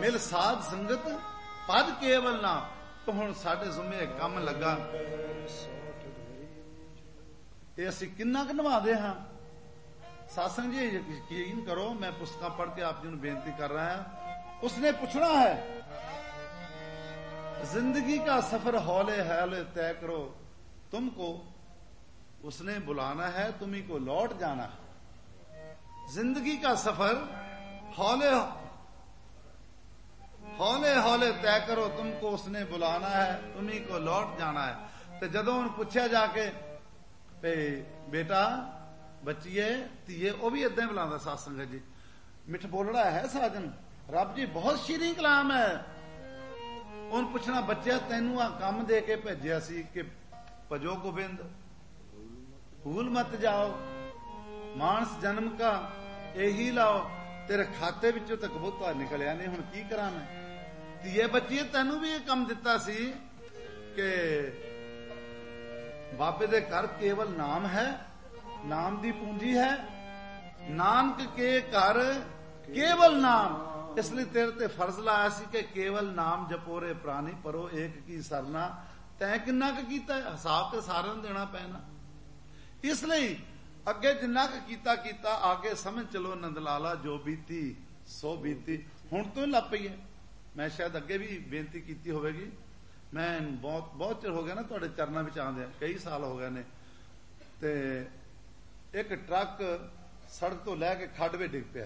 ਮਿਲ ਸਾਧ ਸੰਗਤ ਪਦ ਕੇਵਲ ਨਾ। तो हुण साडे जुम्मे काम लगा, ये असीं किन्ना क निभादे हां। सासंग जी यकीन करो, मैं पुस्तकां पढ़ के आप जी नूं बेनती कर रहा हूं। उसने पूछना है, जिंदगी का सफर हौले हौले तय करो, तुमको उसने बुलाना है, तुम्ही को लौट जाना है। जिंदगी का सफर हौले हौले हौले तय करो, तुमको उसने बुलाना है, तुम्ही को लौट जाना है। ते जदों उन्हें पूछया जाके बेटा बच्चीए धीए, वह भी इदा ही बुलांदा सत्संग जी, मिठ बोलड़ा है साजन, रब जी बहुत शीरी कलाम है। उन्हें पूछना, बच्चा तैनू आ काम दे के भेजिया सी कि भजो गोबिंद, भूल मत जाओ, मानस जन्म का यही लाओ, तेरे खाते विचों तो कबूतर निकलिया नहीं, हुण की करा मैं। धीए बच्चीए तैनू भी यह काम दिता सी कि बाबे दे घर केवल नाम है, नाम दी पूंजी है, नानक के घर केवल नाम, इसलिए तेरे ते फर्ज लाया सी कि केवल नाम जपोरे प्राणी परो एक की सरना। तैं किन्ना क कीता, हिसाब ते सारिਆਂ ਨੂੰ देना पैना। इसलिए अगे जिन्ना क कीता आगे समझ चलो नंदलाला जो बीती सो बीती। हुण तो लग पई है, मैं शायद अगे भी बेनती की होगी। मैं बहुत चिर हो गया ना तुहाडे चरणों में आंदे, कई साल हो गए ने। ते एक ट्रक सड़क तो लैके खड्ड में डिग पिया,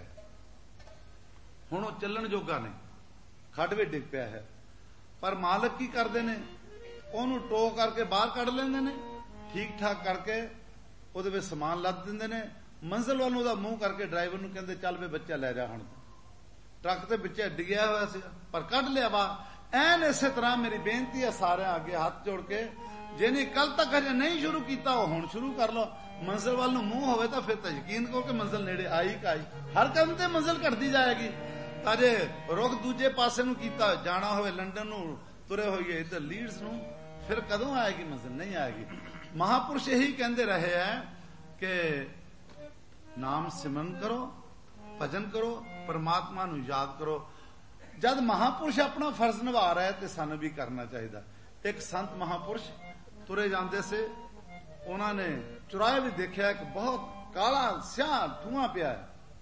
हुण वो चलण जोगा नहीं, खड्ड में डिग पिया है। पर मालक की करते ने, ओनू टो करके बाहर कढ़ लेंदे ने, ठीक ठाक करके ਉਹਦੇ ਵਿੱਚ ਸਮਾਨ ਲੱਦ ਦਿੰਦੇ ਨੇ, ਮੰਜ਼ਿਲ ਵੱਲ ਉਹਦਾ ਮੂੰਹ ਕਰਕੇ ਡਰਾਈਵਰ ਨੂੰ ਕਹਿੰਦੇ ਚੱਲ ਵੇ ਬੱਚਾ ਲੈ ਜਾ। ਹੁਣ ਟਰੱਕ ਤੇ ਵਿੱਚ ਡਿੱਗਿਆ ਹੋਇਆ ਸੀ ਪਰ ਕੱਢ ਲਿਆ ਬਾਹਰ। ਐਨ ਇਸੇ ਤਰ੍ਹਾਂ ਮੇਰੀ ਬੇਨਤੀ ਹੈ ਸਾਰਿਆਂ ਅੱਗੇ ਹੱਥ ਜੋੜ ਕੇ, ਜਿਹਨੇ ਕੱਲ ਤੱਕ ਅਜੇ ਨਹੀਂ ਸ਼ੁਰੂ ਕੀਤਾ ਉਹ ਹੁਣ ਸ਼ੁਰੂ ਕਰ ਲਓ। ਮੰਜ਼ਿਲ ਵੱਲ ਨੂੰ ਮੂੰਹ ਹੋਵੇ ਤਾਂ ਫਿਰ ਤਾਂ ਯਕੀਨ ਕਰੋ ਕਿ ਮੰਜ਼ਿਲ ਨੇੜੇ ਆਈ ਕਾਈ। ਹਰ ਕਦਮ ਤੇ ਮੰਜ਼ਿਲ ਘਟਦੀ ਜਾਏਗੀ। ਤਾਂ ਜੇ ਰੁਖ ਦੂਜੇ ਪਾਸੇ ਨੂੰ ਕੀਤਾ, ਜਾਣਾ ਹੋਵੇ ਲੰਡਨ ਨੂੰ ਤੁਰੇ ਹੋਈਏ ਇੱਧਰ ਲੀਡਸ ਨੂੰ, ਫਿਰ ਕਦੋਂ ਆਏਗੀ ਮੰਜ਼ਿਲ? ਨਹੀਂ ਆਏਗੀ। महापुरुष यही कहते रहे हैं कि नाम सिमरन करो, भजन करो, परमात्मा नू याद करो। जब महापुरुष अपना फर्ज निभा रहा है तो सानू भी करना चाहिए। एक संत महापुरुष तुरे जाते से, उन्होंने चुराए भी देखा एक बहुत काला स्याह धुआं पिया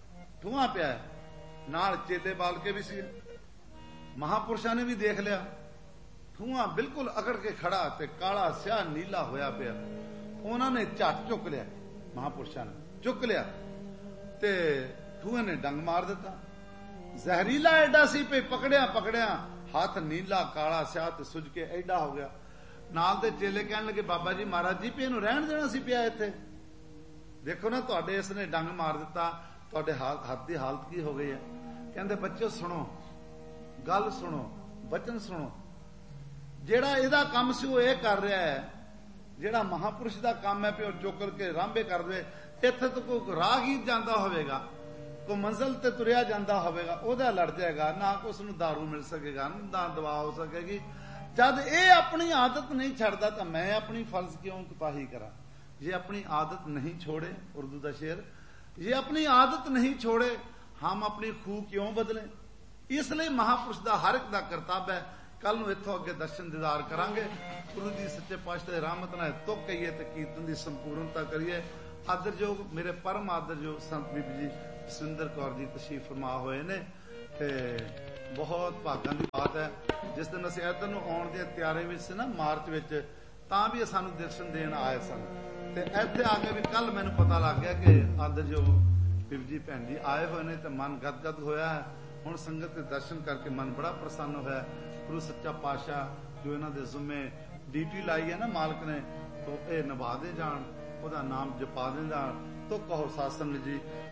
है, नाल चेले बाल के भी सी। महापुरुषों ने भी देख लिया, धुआं बिल्कुल अकड़ के खड़ा ते काला स्याह नीला होया पिया। उन्होंने झट चुक लिया, महापुरुषों ने चुक लिया ते धुएं ने डंग मार दिता। जहरीला एडा सी पे पकड़िया हाथ नीला काला स्याह ते सुज के एडा हो गया। नाल दे चेले कहने लगे, बाबा जी महाराज जी पे इहनूं रहण देना सी पिया इत्थे, देखो ना तुहाडे इसने डंग मार दिता, तुहाडे हाथ दी हालत की हो गई है। कहंदे बच्चो सुनो, गल सुनो, वचन सुनो, ਜਿਹੜਾ ਇਹਦਾ ਕੰਮ ਸੀ ਉਹ ਇਹ ਕਰ ਰਿਹਾ ਹੈ। ਜਿਹੜਾ ਮਹਾਪੁਰਸ਼ ਦਾ ਕੰਮ ਹੈ ਪਿਓ ਚੁੱਕ ਕੇ ਰਾਂਭੇ ਕਰ ਦੇ। ਇੱਥੇ ਤੋਂ ਕੋਈ ਰਾਹਗੀਰ ਜਾਂਦਾ ਹੋਵੇਗਾ, ਕੋਈ ਮੰਜ਼ਿਲ ਤੇ ਤੁਰਿਆ ਜਾਂਦਾ ਹੋਵੇਗਾ, ਉਹਦਾ ਲੜ ਜਾਏਗਾ, ਨਾ ਕੋਈ ਉਸਨੂੰ ਦਾਰੂ ਮਿਲ ਸਕੇਗਾ, ਨਾ ਦਵਾ ਹੋ ਸਕੇਗੀ। ਜਦ ਇਹ ਆਪਣੀ ਆਦਤ ਨਹੀਂ ਛੱਡਦਾ ਤਾਂ ਮੈਂ ਆਪਣੀ ਫਰਜ਼ ਕਿਉਂ ਕੁਤਾਹੀ ਕਰਾਂ। ਜੇ ਆਪਣੀ ਆਦਤ नहीं छोड़े, उर्दू का शेर, ये अपनी आदत नहीं छोड़े हम अपनी खूह क्यों बदलें। इसलिए महापुरुष का हर एक का करतव्य है। कल नूं इत्थों अगे दर्शन दीदार करांगे। गुरु जी सच्चे पातशाह दी रहमत नाल तुक कहिए ते कीर्तन की संपूर्णता करिए। आदरयोग मेरे परम आदरयोग संत बीबी जी सुंदर कौर जी तशरीफ फरमा हुए ने ते बहुत भागां दी बात है। जिस दिन असीं इधर नूं आउण दी तैयारी विच सी ना मार्च विच, तां भी सानूं दर्शन देण आए सन ते इत्थे आ के भी कल मैनूं पता लग गया कि आदरयोग बीबी जी भैन जी आए हुए ने ते मन गदगद होया है। हुण संगत के दर्शन करके मन बड़ा प्रसन्न होया। गुरु सच्चा पातशाह जो इन्हां दे जुम्मे ड्यूटी लाई है ना मालक ने, तो ये निभा दे जान, ओहदा नाम जपा दे जान। तो कहो सत्संग जी